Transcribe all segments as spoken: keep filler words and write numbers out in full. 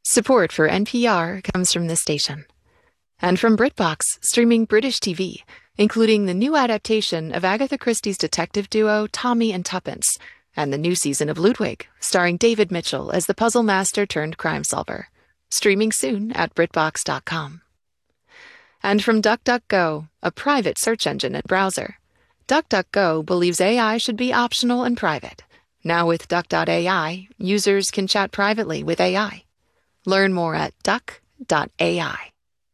Support for N P R comes from this station. And from BritBox, streaming British T V, including the new adaptation of Agatha Christie's detective duo Tommy and Tuppence, and the new season of Ludwig, starring David Mitchell as the puzzle master turned crime solver. Streaming soon at BritBox dot com. And from DuckDuckGo, a private search engine and browser. DuckDuckGo believes A I should be optional and private. Now with Duck dot A I, users can chat privately with A I. Learn more at Duck dot A I.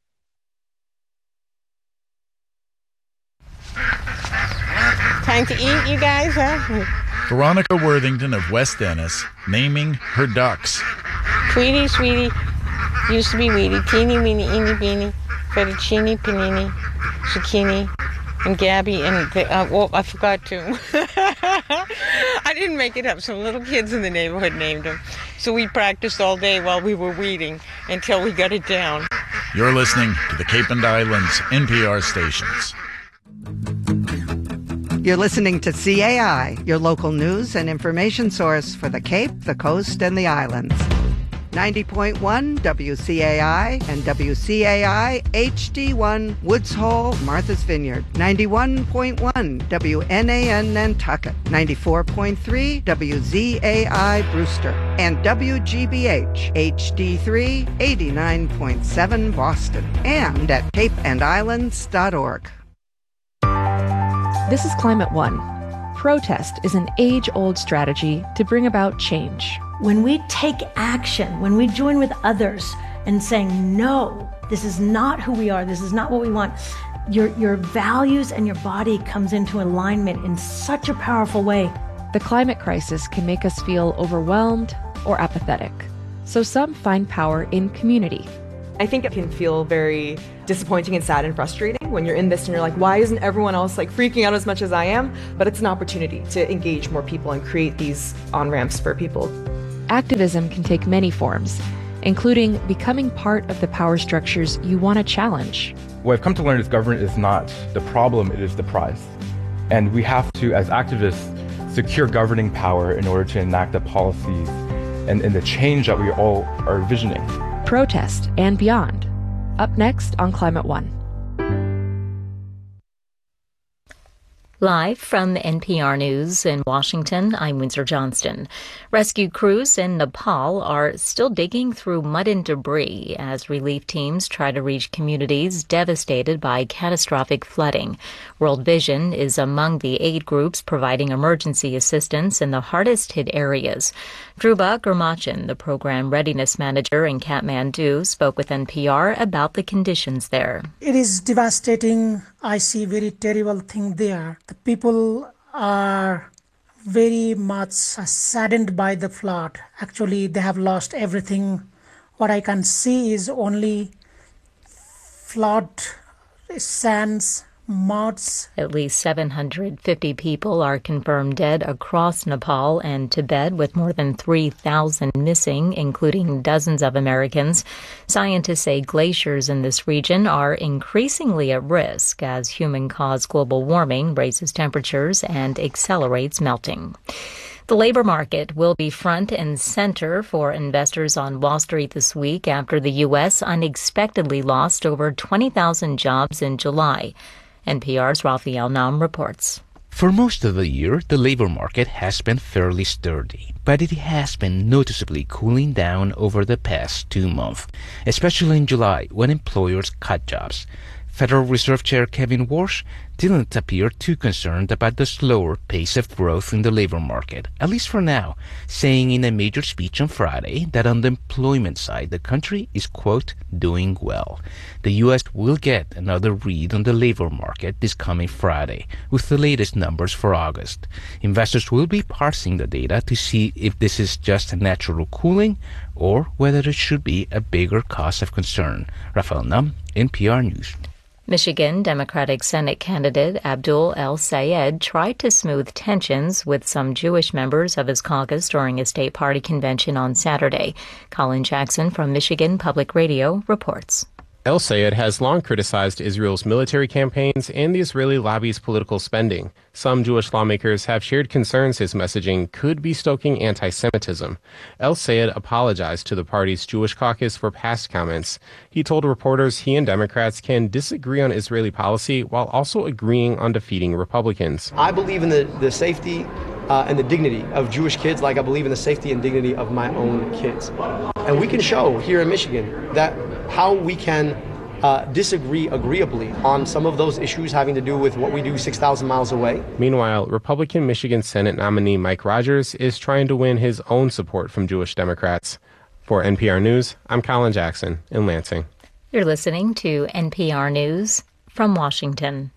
Time to eat, you guys, huh? Veronica Worthington of West Ennis naming her ducks. Tweety, Sweetie, used to be Weedy, Teeny, Weeny, Eeny, Beeny, Fettuccine, Panini, Zucchini, and Gabby, and the, uh, well, I forgot to. I didn't make it up. Some little kids in the neighborhood named them. So we practiced all day while we were weeding until we got it down. You're listening to the Cape and Islands N P R stations. You're listening to C A I, your local news and information source for the Cape, the Coast, and the Islands. ninety point one W C A I and W C A I H D one Woods Hole, Martha's Vineyard. ninety-one point one W N A N Nantucket. ninety-four point three W Z A I Brewster. And W G B H H D three eighty-nine point seven Boston. And at cape and islands dot org. This is Climate One. Protest is an age-old strategy to bring about change. When we take action, when we join with others and saying, no, this is not who we are, this is not what we want, your, your values and your body comes into alignment in such a powerful way. The climate crisis can make us feel overwhelmed or apathetic. So some find power in community. I think it can feel very disappointing and sad and frustrating when you're in this and you're like, why isn't everyone else like freaking out as much as I am? But it's an opportunity to engage more people and create these on-ramps for people. Activism can take many forms, including becoming part of the power structures you want to challenge. What I've come to learn is government is not the problem, it is the prize. And we have to, as activists, secure governing power in order to enact the policies and, and the change that we all are envisioning. Protest and beyond. Up next on Climate One. Live from N P R News in Washington, I'm Windsor Johnston. Rescue crews in Nepal are still digging through mud and debris as relief teams try to reach communities devastated by catastrophic flooding. World Vision is among the aid groups providing emergency assistance in the hardest-hit areas. Dhruba Gurmachan, the program readiness manager in Kathmandu, spoke with N P R about the conditions there. It is devastating. I see very terrible thing there. The people are very much saddened by the flood. Actually, they have lost everything. What I can see is only flood, sands, muds. At least seven hundred fifty people are confirmed dead across Nepal and Tibet, with more than three thousand missing, including dozens of Americans. Scientists say glaciers in this region are increasingly at risk as human-caused global warming raises temperatures and accelerates melting. The labor market will be front and center for investors on Wall Street this week after the U S unexpectedly lost over twenty thousand jobs in July. N P R's Raphael Nam reports. For most of the year, the labor market has been fairly sturdy, but it has been noticeably cooling down over the past two months, especially in July when employers cut jobs. Federal Reserve Chair Kevin Warsh didn't appear too concerned about the slower pace of growth in the labor market, at least for now, saying in a major speech on Friday that on the employment side, the country is, quote, doing well. The U S will get another read on the labor market this coming Friday, with the latest numbers for August. Investors will be parsing the data to see if this is just a natural cooling or whether it should be a bigger cause of concern. Raphael Nam, N P R News. Michigan Democratic Senate candidate Abdul El-Sayed tried to smooth tensions with some Jewish members of his caucus during a state party convention on Saturday. Colin Jackson from Michigan Public Radio reports. El-Sayed has long criticized Israel's military campaigns and the Israeli lobby's political spending. Some Jewish lawmakers have shared concerns his messaging could be stoking anti-Semitism. El-Sayed apologized to the party's Jewish caucus for past comments. He told reporters he and Democrats can disagree on Israeli policy while also agreeing on defeating Republicans. I believe in the, the safety uh, and the dignity of Jewish kids like I believe in the safety and dignity of my own kids. And we can show here in Michigan that how we can uh, disagree agreeably on some of those issues having to do with what we do six thousand miles away. Meanwhile, Republican Michigan Senate nominee Mike Rogers is trying to win his own support from Jewish Democrats. For N P R News, I'm Colin Jackson in Lansing. You're listening to N P R News from Washington.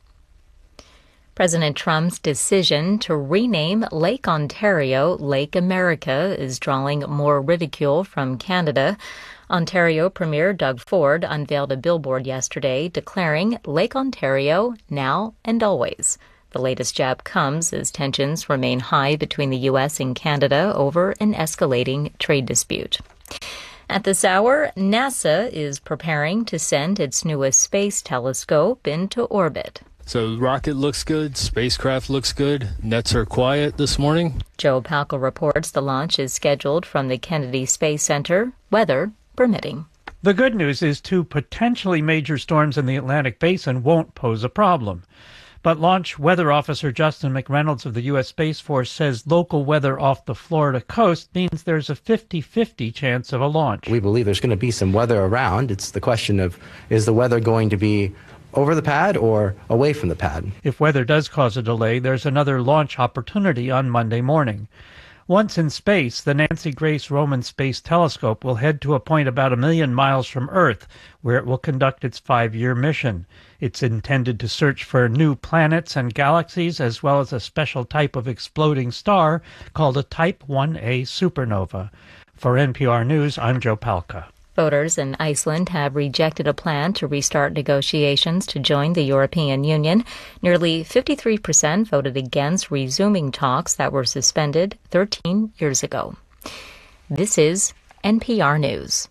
President Trump's decision to rename Lake Ontario Lake America is drawing more ridicule from Canada. Ontario Premier Doug Ford unveiled a billboard yesterday declaring Lake Ontario now and always. The latest jab comes as tensions remain high between the U S and Canada over an escalating trade dispute. At this hour, NASA is preparing to send its newest space telescope into orbit. So rocket looks good, spacecraft looks good, nets are quiet this morning. Joe Palca reports the launch is scheduled from the Kennedy Space Center, weather permitting. The good news is two potentially major storms in the Atlantic Basin won't pose a problem. But Launch Weather Officer Justin McReynolds of the U S Space Force says local weather off the Florida coast means there's a fifty-fifty chance of a launch. We believe there's going to be some weather around. It's the question of, is the weather going to be over the pad or away from the pad? If weather does cause a delay, there's another launch opportunity on Monday morning. Once in space, the Nancy Grace Roman Space Telescope will head to a point about a million miles from Earth, where it will conduct its five-year mission. It's intended to search for new planets and galaxies, as well as a special type of exploding star called a Type one A supernova. For N P R News, I'm Joe Palca. Voters in Iceland have rejected a plan to restart negotiations to join the European Union. Nearly fifty-three percent voted against resuming talks that were suspended thirteen years ago. This is N P R News.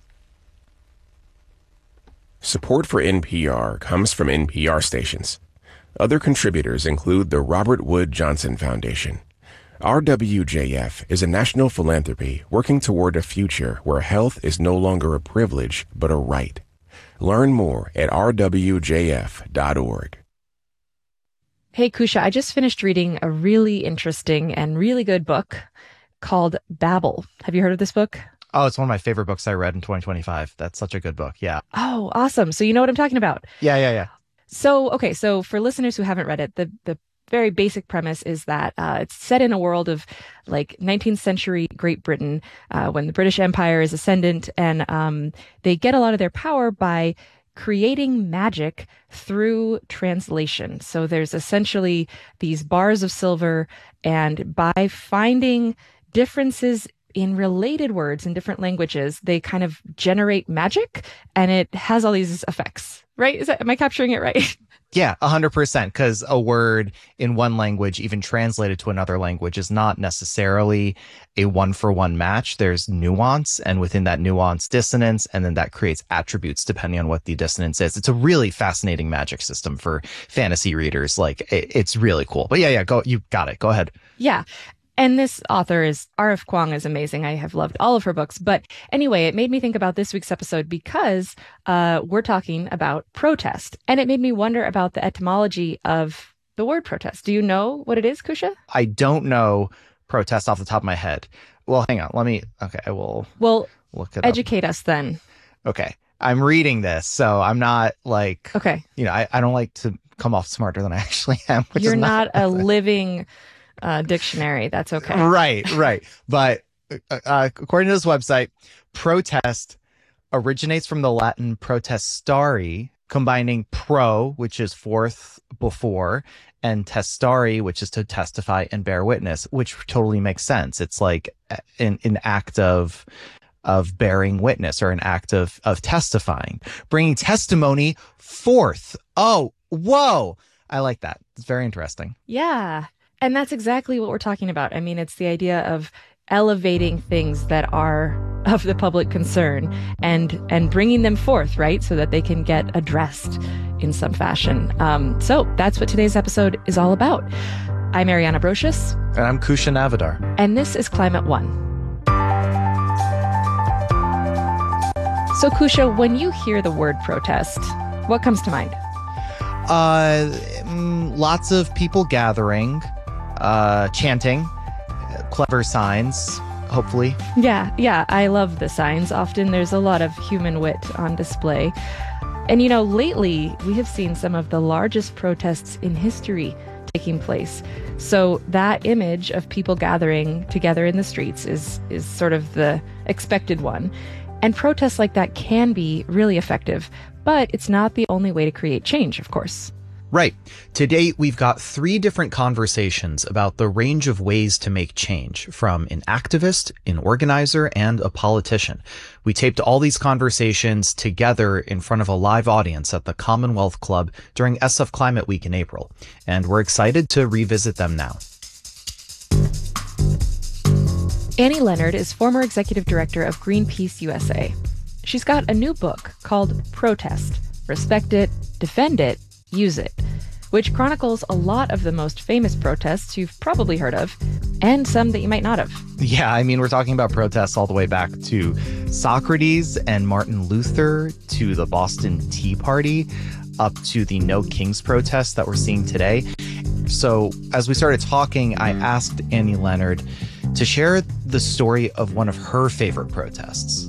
Support for N P R comes from N P R stations. Other contributors include the Robert Wood Johnson Foundation. R W J F is a national philanthropy working toward a future where health is no longer a privilege, but a right. Learn more at r w j f dot org. Hey, Kusha, I just finished reading a really interesting and really good book called Babel. Have you heard of this book? Oh, it's one of my favorite books I read in twenty twenty-five. That's such a good book. Yeah. Oh, awesome. So you know what I'm talking about? Yeah, yeah, yeah. So, okay. So for listeners who haven't read it, the, the very basic premise is that uh, it's set in a world of like nineteenth century Great Britain, uh, when the British Empire is ascendant, and um, they get a lot of their power by creating magic through translation. So there's essentially these bars of silver, and by finding differences in related words in different languages, they kind of generate magic, and it has all these effects, right? Is that, am I capturing it right? Yeah, one hundred percent, because a word in one language, even translated to another language, is not necessarily a one-for-one match. There's nuance, and within that nuance, dissonance, and then that creates attributes depending on what the dissonance is. It's a really fascinating magic system for fantasy readers. Like, it, it's really cool. But yeah, yeah, go. You got it. Go ahead. Yeah. And this author is, R F Kuang is amazing. I have loved all of her books. But anyway, it made me think about this week's episode because uh, we're talking about protest. And it made me wonder about the etymology of the word protest. Do you know what it is, Kusha? I don't know protest off the top of my head. Well, hang on. Let me, okay, I will well, look it educate up. us then. Okay. I'm reading this, so I'm not like, okay. You know, I, I don't like to come off smarter than I actually am. Which You're is not, not a living... Uh, dictionary. That's okay. Right, right. But uh, according to this website, protest originates from the Latin protestari, combining pro, which is forth before, and testari, which is to testify and bear witness, which totally makes sense. It's like an, an act of of bearing witness, or an act of of testifying, bringing testimony forth. Oh, whoa. I like that. It's very interesting. Yeah. And that's exactly what we're talking about. I mean, it's the idea of elevating things that are of the public concern and and bringing them forth, right, so that they can get addressed in some fashion. Um, so that's what today's episode is all about. I'm Ariana Brocious. And I'm Kusha Navidar. And this is Climate One. So, Kusha, when you hear the word protest, what comes to mind? Uh, mm, lots of people gathering, uh, chanting, clever signs, hopefully. Yeah, yeah, I love the signs. Often there's a lot of human wit on display. And, you know, lately we have seen some of the largest protests in history taking place. So that image of people gathering together in the streets is is sort of the expected one. And protests like that can be really effective, but it's not the only way to create change, of course. Right. To date, we've got three different conversations about the range of ways to make change, from an activist, an organizer, and a politician. We taped all these conversations together in front of a live audience at the Commonwealth Club during S F Climate Week in April, and we're excited to revisit them now. Annie Leonard is former executive director of Greenpeace U S A. She's got a new book called Protest: Respect It, Defend It, Use It, which chronicles a lot of the most famous protests you've probably heard of, and some that you might not have. Yeah, I mean, we're talking about protests all the way back to Socrates and Martin Luther, to the Boston Tea Party, up to the No Kings protests that we're seeing today. So as we started talking, I asked Annie Leonard to share the story of one of her favorite protests.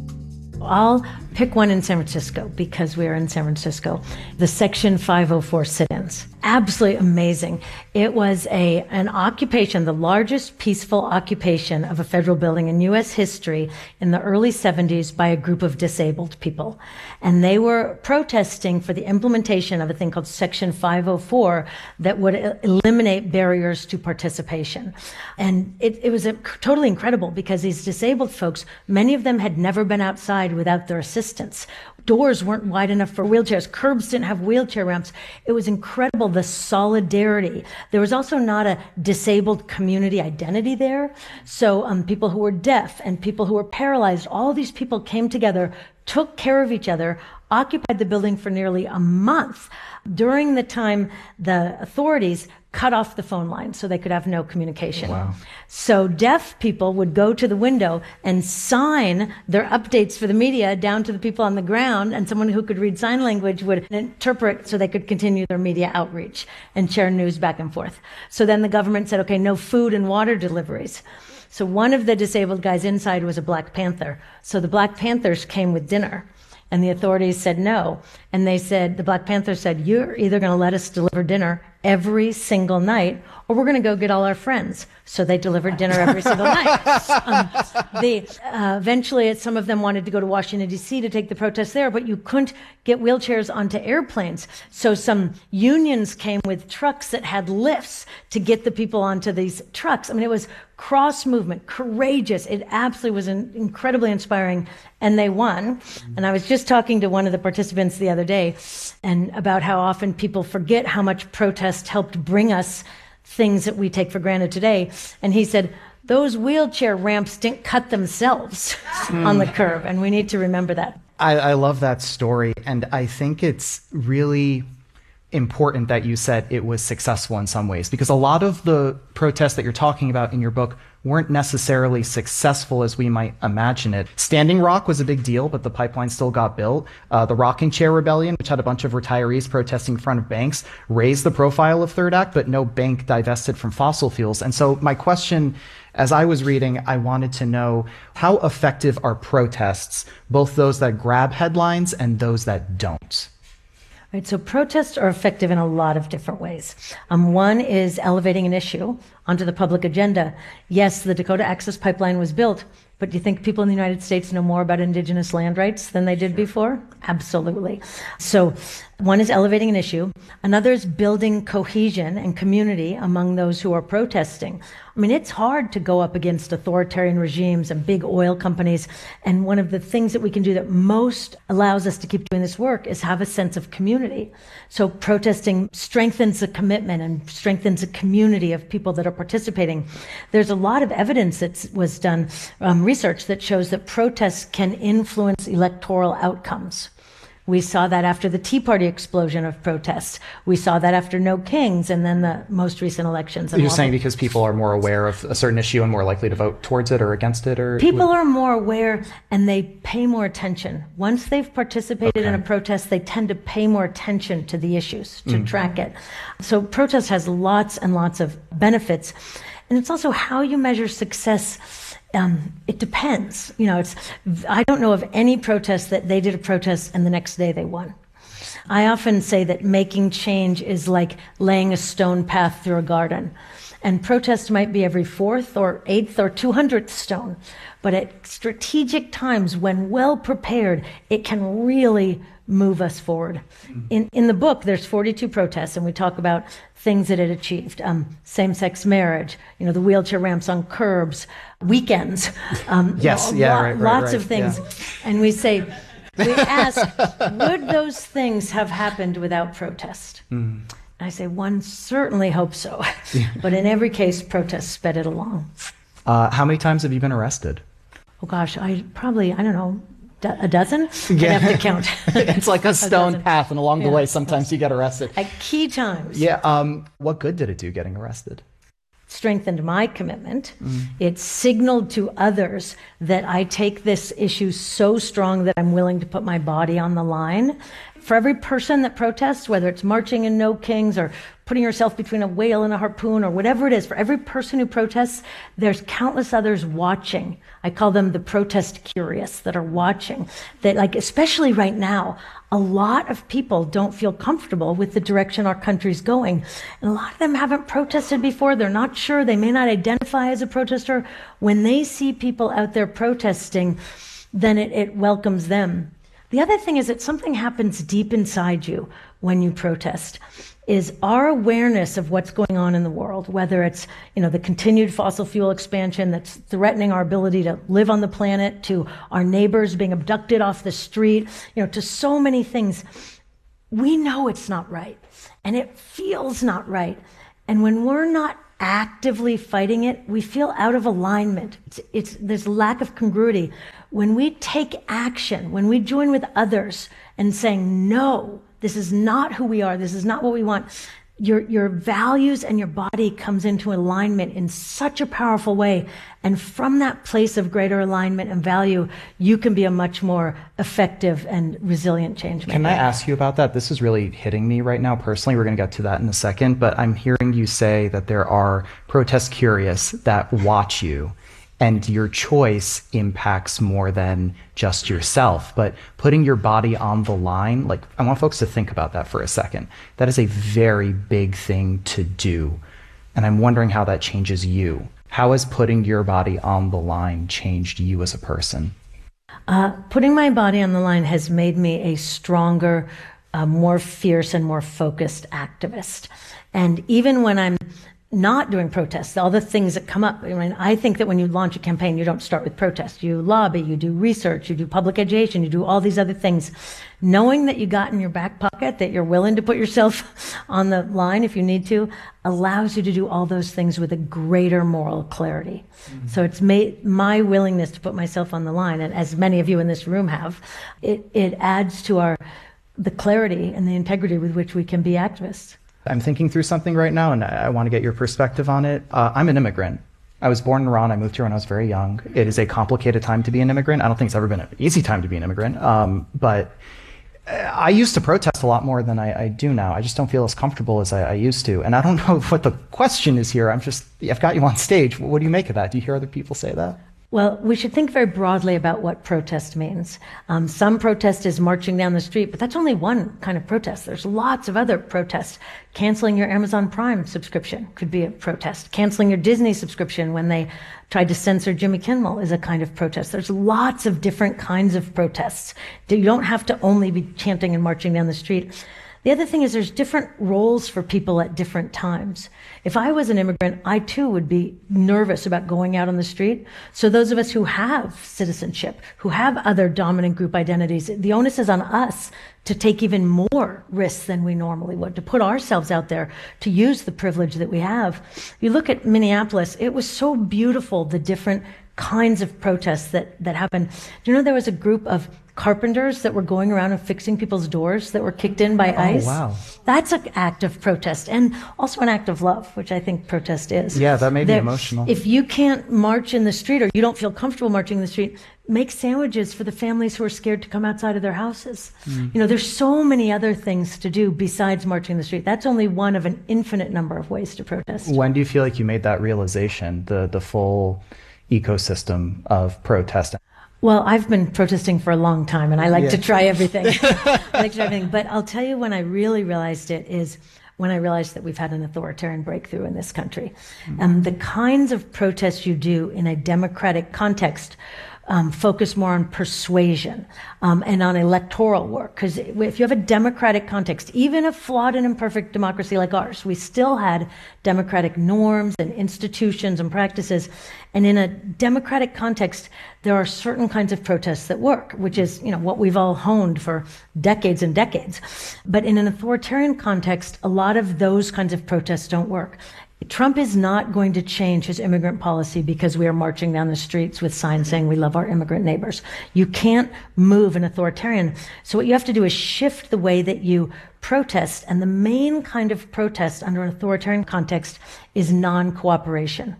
I'll pick one in San Francisco because we are in San Francisco. The Section five oh four sit-ins. Absolutely amazing. It was a an occupation, the largest peaceful occupation of a federal building in U S history in the early seventies by a group of disabled people. And they were protesting for the implementation of a thing called Section five oh four that would eliminate barriers to participation. And it, it was a, totally incredible because these disabled folks, many of them had never been outside without their assistance. Doors weren't wide enough for wheelchairs. Curbs didn't have wheelchair ramps. It was incredible, the solidarity. There was also not a disabled community identity there. So um, people who were deaf and people who were paralyzed, all these people came together, took care of each other, occupied the building for nearly a month. During the time, the authorities cut off the phone line so they could have no communication. Wow. So deaf people would go to the window and sign their updates for the media down to the people on the ground, and someone who could read sign language would interpret so they could continue their media outreach and share news back and forth. So then the government said, okay, no food and water deliveries. So one of the disabled guys inside was a Black Panther. So the Black Panthers came with dinner. And the authorities said no. And they said, the Black Panthers said, you're either going to let us deliver dinner every single night, or we're going to go get all our friends. So they delivered dinner every single night. Um, they, uh, eventually, some of them wanted to go to Washington, D C to take the protest there, but you couldn't get wheelchairs onto airplanes. So some unions came with trucks that had lifts to get the people onto these trucks. I mean, it was cross movement, courageous. It absolutely was an incredibly inspiring, and they won. And I was just talking to one of the participants the other day and about how often people forget how much protest helped bring us things that we take for granted today. And he said, those wheelchair ramps didn't cut themselves mm. on the curb, and we need to remember that. I, I love that story, and I think it's really important that you said it was successful in some ways, because a lot of the protests that you're talking about in your book weren't necessarily successful as we might imagine it. Standing Rock was a big deal, but the pipeline still got built. Uh, the Rocking Chair Rebellion, which had a bunch of retirees protesting in front of banks, raised the profile of Third Act, but no bank divested from fossil fuels. And so my question, as I was reading, I wanted to know, how effective are protests, both those that grab headlines and those that don't? Right, so protests are effective in a lot of different ways. Um, one is elevating an issue onto the public agenda. Yes, the Dakota Access Pipeline was built, but do you think people in the United States know more about indigenous land rights than they did before? Absolutely. So One is elevating an issue. Another is building cohesion and community among those who are protesting. I mean, it's hard to go up against authoritarian regimes and big oil companies. And one of the things that we can do that most allows us to keep doing this work is have a sense of community. So protesting strengthens the commitment and strengthens a community of people that are participating. There's a lot of evidence that was done, um, research that shows that protests can influence electoral outcomes. We saw that after the Tea Party explosion of protests. We saw that after No Kings and then the most recent elections. You're saying because people are more aware of a certain issue and more likely to vote towards it or against it? Or people are more aware and they pay more attention. Once they've participated okay. in a protest, they tend to pay more attention to the issues, to mm. track it. So protest has lots and lots of benefits. And it's also how you measure success. Um, it depends. You know, it's, I don't know of any protest that they did a protest and the next day they won. I often say that making change is like laying a stone path through a garden. And protest might be every fourth or eighth or two hundredth stone. But at strategic times, when well prepared, it can really move us forward. In in the book, there's forty-two protests, and we talk about things that it achieved. Um, same-sex marriage, you know, the wheelchair ramps on curbs, weekends. Um, yes, you know, yeah, lo- right, right, lots right, of things. Yeah. And we say, we ask, would those things have happened without protest? Mm. I say, one certainly hopes so. But in every case, protests sped it along. Uh, how many times have you been arrested? Oh gosh, I probably, I don't know, do- a dozen? Yeah. I'd have to count. It's like a A stone dozen. path, and along the Yeah. way, sometimes you get arrested. At key times. Yeah. Um, what good did it do getting arrested? Strengthened my commitment. Mm. It signaled to others that I take this issue so strong that I'm willing to put my body on the line. For every person that protests, whether it's marching in No Kings or putting yourself between a whale and a harpoon or whatever it is, for every person who protests, there's countless others watching. I call them the protest curious that are watching. That, like, especially right now, a lot of people don't feel comfortable with the direction our country's going. And a lot of them haven't protested before. They're not sure. They may not identify as a protester. When they see people out there protesting, then it, it welcomes them. The other thing is that something happens deep inside you when you protest, is our awareness of what's going on in the world, whether it's, you know, the continued fossil fuel expansion that's threatening our ability to live on the planet, to our neighbors being abducted off the street, you know, to so many things. We know it's not right, and it feels not right. And when we're not actively fighting it, we feel out of alignment. It's, it's there's lack of congruity. When we take action, when we join with others and saying, no, this is not who we are, this is not what we want, your your values and your body comes into alignment in such a powerful way. And from that place of greater alignment and value, you can be a much more effective and resilient change maker. Can I ask you about that? This is really hitting me right now personally. We're going to get to that in a second. But I'm hearing you say that there are protest curious that watch you, and your choice impacts more than just yourself. But putting your body on the line, like, I want folks to think about that for a second. That is a very big thing to do. And I'm wondering how that changes you. How has putting your body on the line changed you as a person? Uh, putting my body on the line has made me a stronger, uh, more fierce and more focused activist. And even when I'm not doing protests, all the things that come up. I mean, I think that when you launch a campaign, you don't start with protests. You lobby, you do research, you do public education, you do all these other things. Knowing that you got in your back pocket, that you're willing to put yourself on the line if you need to, allows you to do all those things with a greater moral clarity. Mm-hmm. So it's made my willingness to put myself on the line, and as many of you in this room have, it, it adds to our the clarity and the integrity with which we can be activists. I'm thinking through something right now, and I, I want to get your perspective on it. Uh, I'm an immigrant. I was born in Iran. I moved here when I was very young. It is a complicated time to be an immigrant. I don't think it's ever been an easy time to be an immigrant. Um, but I used to protest a lot more than I, I do now. I just don't feel as comfortable as I, I used to. And I don't know what the question is here. I'm just, I've got you on stage. What do you make of that? Do you hear other people say that? Well, we should think very broadly about what protest means. Um, some protest is marching down the street, but that's only one kind of protest. There's lots of other protests. Canceling your Amazon Prime subscription could be a protest. Canceling your Disney subscription when they tried to censor Jimmy Kimmel is a kind of protest. There's lots of different kinds of protests. You don't have to only be chanting and marching down the street. The other thing is there's different roles for people at different times. If I was an immigrant, I too would be nervous about going out on the street. So those of us who have citizenship, who have other dominant group identities, the onus is on us to take even more risks than we normally would, to put ourselves out there, to use the privilege that we have. You look at Minneapolis, it was so beautiful, the different kinds of protests that, that happened. Do you know there was a group of carpenters that were going around and fixing people's doors that were kicked in by ICE? Oh, wow. That's an act of protest, and also an act of love, which I think protest is. Yeah, that made me That emotional. If you can't march in the street, or you don't feel comfortable marching in the street, make sandwiches for the families who are scared to come outside of their houses. Mm. You know, there's so many other things to do besides marching in the street. That's only one of an infinite number of ways to protest. When do you feel like you made that realization, the, the full ecosystem of protest? Well, I've been protesting for a long time, and I like Yeah. to try everything. I like to try everything. But I'll tell you when I really realized it is when I realized that we've had an authoritarian breakthrough in this country. Um, the kinds of protests you do in a democratic context um, focus more on persuasion um, and on electoral work. Because if you have a democratic context, even a flawed and imperfect democracy like ours, we still had democratic norms and institutions and practices. And in a democratic context, there are certain kinds of protests that work, which is, you know, what we've all honed for decades and decades. But in an authoritarian context, a lot of those kinds of protests don't work. Trump is not going to change his immigrant policy because we are marching down the streets with signs saying we love our immigrant neighbors. You can't move an authoritarian. So what you have to do is shift the way that you protest. And the main kind of protest under an authoritarian context is non-cooperation.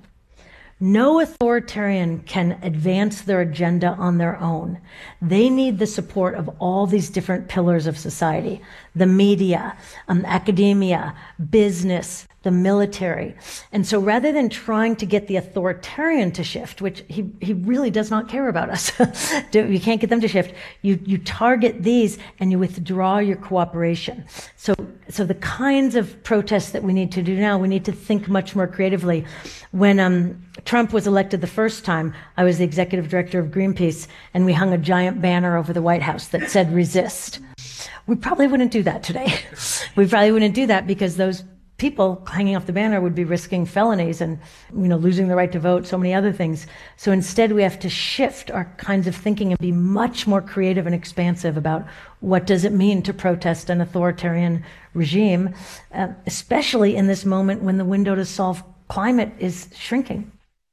No authoritarian can advance their agenda on their own. They need the support of all these different pillars of society: the media, um, academia, business, the military. And so rather than trying to get the authoritarian to shift, which he, he really does not care about us, you can't get them to shift, you, you target these and you withdraw your cooperation. So, so the kinds of protests that we need to do now, we need to think much more creatively. When um, Trump was elected the first time, I was the executive director of Greenpeace, and we hung a giant banner over the White House that said resist. We probably wouldn't do that today. We probably wouldn't do that because those people hanging off the banner would be risking felonies and, you know, losing the right to vote, so many other things. So instead we have to shift our kinds of thinking and be much more creative and expansive about what does it mean to protest an authoritarian regime, uh, especially in this moment when the window to solve climate is shrinking.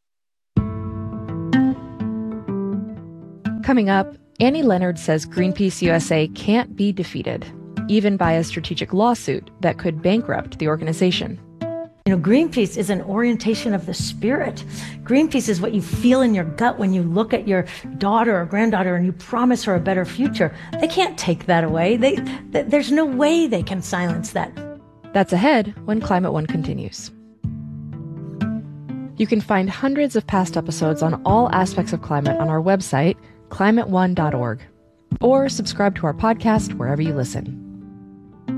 Coming up, Annie Leonard says Greenpeace U S A can't be defeated, even by a strategic lawsuit that could bankrupt the organization. You know, Greenpeace is an orientation of the spirit. Greenpeace is what you feel in your gut when you look at your daughter or granddaughter and you promise her a better future. They can't take that away. They, th- there's no way they can silence that. That's ahead when Climate One continues. You can find hundreds of past episodes on all aspects of climate on our website, climate one dot org, or subscribe to our podcast wherever you listen.